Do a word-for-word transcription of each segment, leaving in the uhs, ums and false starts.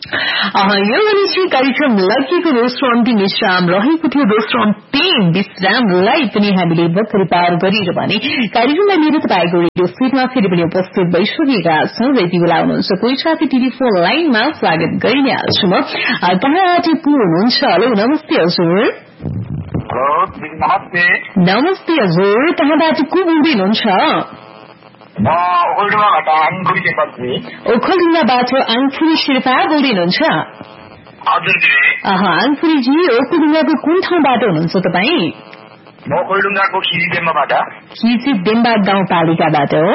यो भने कार्यक्रम लकीको दोस्रो अन्तिम विश्राम रहेको थियो। दोस्रो अन्तिम विश्रामलाई पनि हामीले भर्खरै पार गरेर भने कार्यक्रमलाई लिएर तपाईँको रेडियो सेटमा फेरि पनि उपस्थित भइसकेका छौं। यति बेला हुनुहुन्छ कोही साथी टेलिफोन लाइनमा स्वागत गरिहाल्छु म। कहाँबाट को हुनुहुन्छ? हेलो नमस्ते हजुर। नमस्ते नमस्ते हजुर, कहाँबाट को बोल्दै हुनुहुन्छ? ओखलढुङ्गाबाट आङफुरी शेर्पा बोल्दै हुनुहुन्छ? आङफुरीजी ओखलढुङ्गाको कुन ठाउँबाट हुनुहुन्छ तपाईँ? खिचिडेम्बा गाउँपालिकाबाट हो?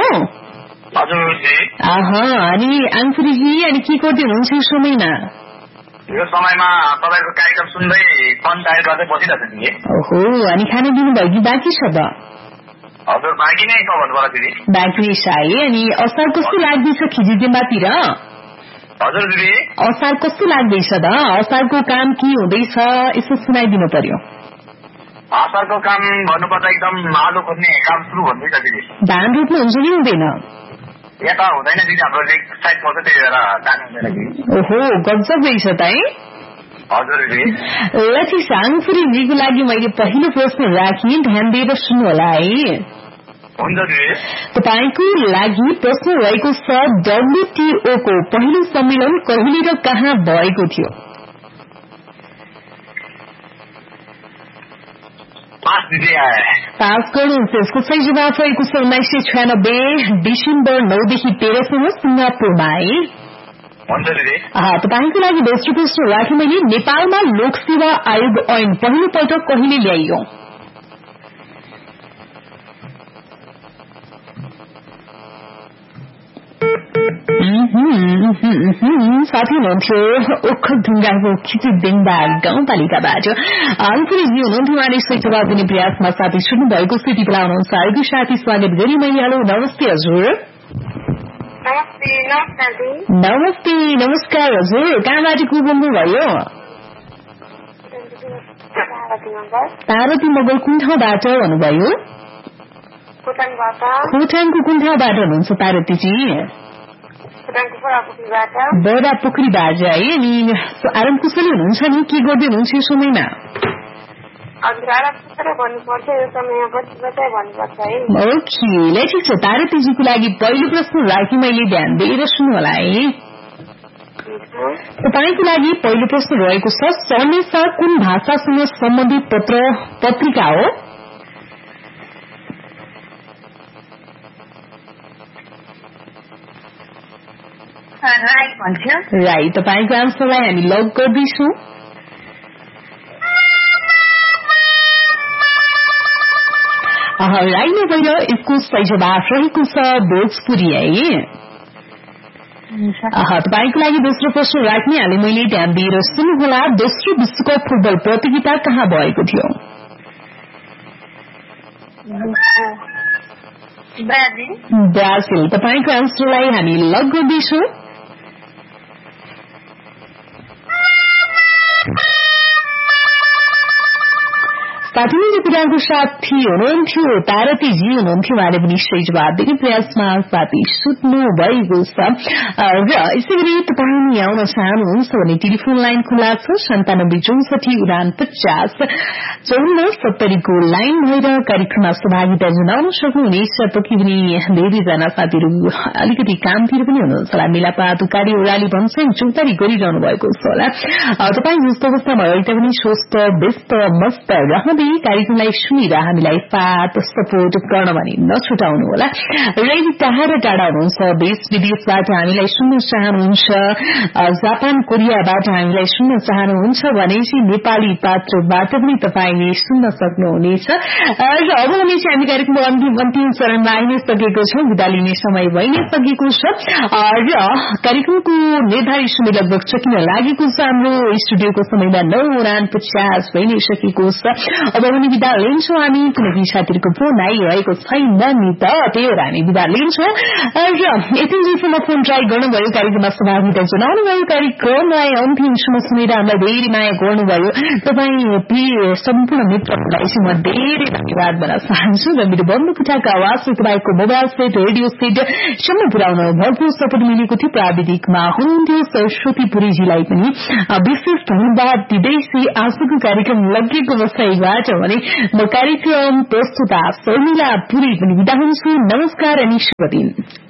अनि आङफुरीजी अनि के गर्दै हुनुहुन्छ यो समयमा? यो समयमा तपाईको कार्यक्रम सुन्दै फन डायल गर्दै बसिरहेको छु नि। ओहो, अनि खाना दिनुभयो कि बाँकी छ त? हजुर बाँकी नै छ भन्नुभयो दिदी। बाँकी छ है। अनि असार कस्तो लाग्दैछ खिचिडेम्बातिर? हजुर दिदी असार कस्तो लाग्दैछ त? असारको काम के हुँदैछ यसो सुनाइदिनु पर्यो। असारको काम भन्नुपर्दा एकदम आलु खोज्ने काम सुरु भन्दैछ दिदी। धान रोप्नुहुन्छ कि हुँदैन? यता हुँदैन दिदी, हाम्रो लेक साइड पर्छ त्यही भएर धान हुँदैन दिदी। ओहो, गजब रहेछ त है। हजुर दिदी। ल ठिक छ, आङफुरीजीको लागि मैले पहिलो प्रश्न राखेँ, ध्यान दिएर सुन्नु होला है। हुन्छ दिदी। तपाईको लागि प्रश्न रहेको छ, डब्ल्युटीओ को पहिलो सम्मेलन कहिले र कहाँ भएको थियो? पास गर्नुहुन्छ। यसको सही जवाब रहेको छ उन्नाइस सय छयानब्बे डिसेम्बर नौदेखि तेह्रसम्म सिंगापुरमा है। तपाईँको लागि दोस्रो प्रश्न राखेँ मैले, नेपालमा लोकसेवा आयोग ऐन पहिलो पल्ट कहिले ल्याइयो? साथी हुनुहुन्थ्यो ओखलढुङ्गाको खिचिडेम्बा गाउँपालिकाबाट आङफुरीजी हुनुहुन्थ्यो। उहाँले सही जवाब दिने प्रयासमा साथी सुन्नु भएको स्थिति बेला हुनुहुन्छ। आएको साथी स्वागत गरी मैले। हेलो नमस्ते हजुर। नमस्ते नमस्कार हजुर, कहाँबाट को बोल्नुभयो? पार्वती मगर कुन ठाउँबाट भन्नुभयो? खोटाङको कुन ठाउँबाट हुनुहुन्छ पार्वतीजी? बडा पोखरीबाट है। अनि आराम कुशली हुनुहुन्छ नि? के गर्दै हुनुहुन्छ यो समयमा? ओके, ल ठिक छ। पार्वतीजीको लागि पहिलो प्रश्न राखेँ मैले, ध्यान दिएर सुन्नु होला है। तपाईँको लागि पहिलो प्रश्न रहेको छ, सनेसा कुन भाषासँग सम्बन्धित पत्र पत्रिका हो? राई। तपाईँको आन्सरलाई हामी लक गर्दैछौँ। राई नभएर यसको सही जवाब रहेको छ भोजपुरी है। तपाईँको लागि दोस्रो प्रश्न राख्ने हाले मैले, ध्यान दिएर सुन्नुहोला। दोस्रो विश्वकप फुटबल प्रतियोगिता कहाँ भएको थियो? ब्राजिल। तपाईँको आन्सरलाई हामी लक गर्दैछौँ। साथीले कुराको साथी हुनुहुन्थ्यो पार्वतीजी हुनुहुन्थ्यो। उहाँले पनि सही जवाब दिने प्रयासमा साथी सुत्नु भएको छ। र यसै गरी तपाईँ आउन चाहनुहुन्छ भने टेलिफोन लाइन खुला छ, सन्तानब्बे चौसठी उडान पचास चौन्न सत्तरीको लाइन भएर कार्यक्रममा सहभागिता जनाउन सक्नुहुनेछ। पक्कै पनि धेरैजना साथीहरू अलिकति कामतिर पनि हुनुहुन्छ होला, मेलापात उकाली ओह्राली भन्छन् चौतारी गरिरहनु भएको छ होला। तपाईँ जस्तो अवस्थामा रहे तापनि स्वस्थ व्यस्त मस्त रहँदै कार्यक्रमलाई सुनेर हामीलाई साथ सपोर्ट गर्न भने नछुटाउनु होला। र यदि टाढा र टाढा हुनुहुन्छ, देश विदेशबाट हामीलाई सुन्न चाहनुहुन्छ, जापान कोरियाबाट हामीलाई सुन्न चाहनुहुन्छ भने चाहिँ नेपाली पात्रबाट पनि तपाईँले सुन्न सक्नुहुनेछ। र अब भने चाहिँ हामी कार्यक्रमको अन्तिम अन्तिम चरणमा आइ नै सकेको छौं, विदा लिने समय भइ नै सकेको छ। र कार्यक्रमको निर्धारित समय लगभग सकिन लागेको छ। हाम्रो स्टुडियोको समयमा नौ उडान पचास भइ नै सकेको छ। अब पनि बिदा लिन्छौँ हामी किनकि साथीहरूको फोन आइरहेको छैन नि त त्यही भएर हामी बिदा लिन्छौँ र यतिसम्म फोन ट्राई गर्नुभयो कार्यक्रममा सहभागिता जनाउनु भयो कार्यक्रमलाई अन्तिमसम्म सुनेर हामीलाई धेरै माया गर्नुभयो तपाईँ सम्पूर्ण मित्रहरूलाई चाहिँ म धेरै धन्यवाद भन्न चाहन्छु र मेरो बन्धुपुटाको आवाज तपाईँको मोबाइल सेट रेडियो सेट सम्म पुर्याउन भरपूर सपोर्ट मिलेको थियो प्राविधिकमा हुनुहुन्थ्यो सरस्वती पुरीजीलाई पनि विशेष धन्यवाद दिँदै आजको कार्यक्रम लगेको बसाईबाट भने म कार्यक्रम प्रस्तुता शर्मिला पुरी पनि बिदा हुन्छु नमस्कार अनि शुभ दिन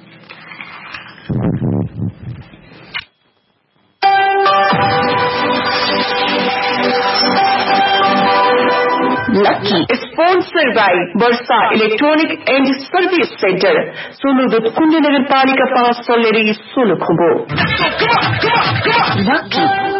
Lucky is sponsored by Versa Electronic and Service Center, Soludut Kunde Nagar Palika Paas Soleri Solukhumbo. Lucky